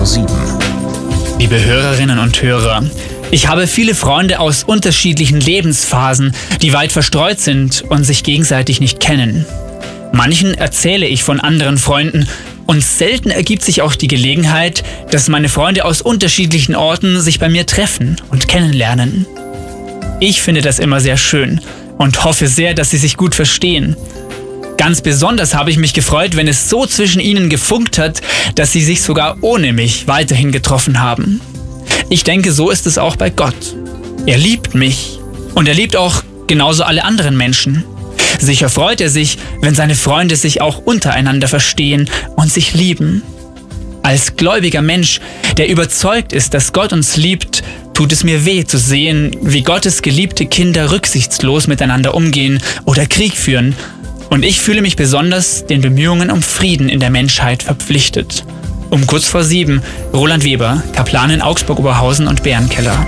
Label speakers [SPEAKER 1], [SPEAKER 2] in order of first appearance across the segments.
[SPEAKER 1] 7.
[SPEAKER 2] Liebe Hörerinnen und Hörer, ich habe viele Freunde aus unterschiedlichen Lebensphasen, die weit verstreut sind und sich gegenseitig nicht kennen. Manchen erzähle ich von anderen Freunden und selten ergibt sich auch die Gelegenheit, dass meine Freunde aus unterschiedlichen Orten sich bei mir treffen und kennenlernen. Ich finde das immer sehr schön und hoffe sehr, dass sie sich gut verstehen. Ganz besonders habe ich mich gefreut, wenn es so zwischen ihnen gefunkt hat, dass sie sich sogar ohne mich weiterhin getroffen haben. Ich denke, so ist es auch bei Gott. Er liebt mich und er liebt auch genauso alle anderen Menschen. Sicher freut er sich, wenn seine Freunde sich auch untereinander verstehen und sich lieben. Als gläubiger Mensch, der überzeugt ist, dass Gott uns liebt, tut es mir weh zu sehen, wie Gottes geliebte Kinder rücksichtslos miteinander umgehen oder Krieg führen. Und ich fühle mich besonders den Bemühungen um Frieden in der Menschheit verpflichtet. Um kurz vor 7, Roland Weber, Kaplan in Augsburg-Oberhausen und Bärenkeller.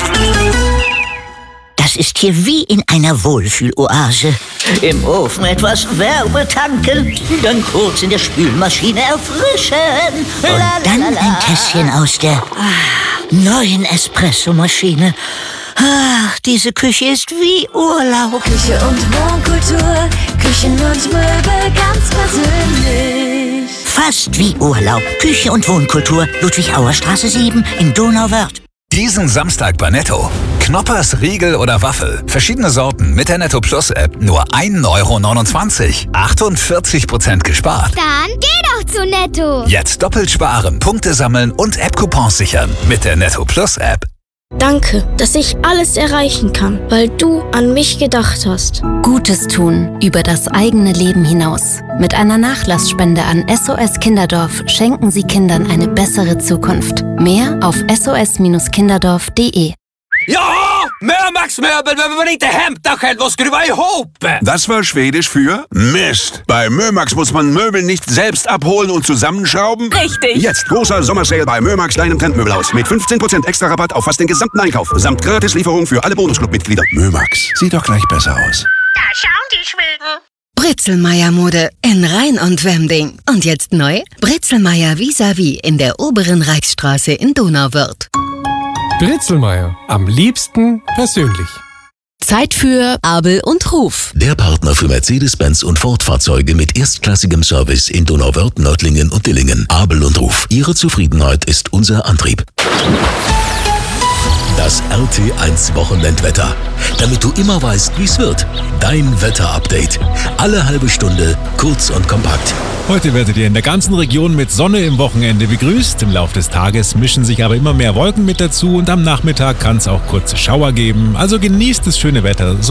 [SPEAKER 3] Das ist hier wie in einer Wohlfühloase. Im Ofen etwas Wärme tanken, dann kurz in der Spülmaschine erfrischen. Und dann ein Tässchen aus der neuen Espressomaschine. Ach, diese Küche ist wie Urlaub.
[SPEAKER 4] Küche und Wohnkultur, Küchen und Möbel ganz persönlich.
[SPEAKER 3] Fast wie Urlaub. Küche und Wohnkultur, Ludwig-Auer-Straße 7 in Donauwörth.
[SPEAKER 5] Diesen Samstag bei Netto. Knoppers, Riegel oder Waffel. Verschiedene Sorten mit der Netto Plus App. Nur 1,29 €. 48% gespart.
[SPEAKER 6] Dann geh doch zu Netto.
[SPEAKER 5] Jetzt doppelt sparen, Punkte sammeln und App-Coupons sichern mit der Netto Plus App.
[SPEAKER 7] Danke, dass ich alles erreichen kann, weil du an mich gedacht hast.
[SPEAKER 8] Gutes tun über das eigene Leben hinaus. Mit einer Nachlassspende an SOS Kinderdorf schenken Sie Kindern eine bessere Zukunft. Mehr auf sos-kinderdorf.de.
[SPEAKER 9] Ja, Mömax-Möbel, wenn man inte hämta själv och skruva ihop.
[SPEAKER 10] Das war Schwedisch für Mist. Bei Mömax muss man Möbel nicht selbst abholen und zusammenschrauben.
[SPEAKER 4] Richtig.
[SPEAKER 10] Jetzt großer Sommersale bei Mömax, deinem Trendmöbelhaus. Mit 15% extra Rabatt auf fast den gesamten Einkauf. Samt Gratislieferung für alle Bonusclub-Mitglieder. Mömax, sieht doch gleich besser aus.
[SPEAKER 6] Da schauen die Schweden.
[SPEAKER 11] Brezelmeier-Mode in Rhein und Wemding. Und jetzt neu? Brezelmeier vis-à-vis in der oberen Reichsstraße in Donauwörth.
[SPEAKER 12] Brezelmeier. Am liebsten persönlich.
[SPEAKER 11] Zeit für Abel und Ruf.
[SPEAKER 1] Der Partner für Mercedes-Benz und Ford-Fahrzeuge mit erstklassigem Service in Donauwörth, Nördlingen und Dillingen. Abel und Ruf. Ihre Zufriedenheit ist unser Antrieb. Das RT1 Wochenendwetter. Damit du immer weißt, wie es wird. Dein Wetterupdate. Alle halbe Stunde, kurz und kompakt.
[SPEAKER 12] Heute werdet ihr in der ganzen Region mit Sonne im Wochenende begrüßt. Im Laufe des Tages mischen sich aber immer mehr Wolken mit dazu und am Nachmittag kann es auch kurze Schauer geben. Also genießt das schöne Wetter.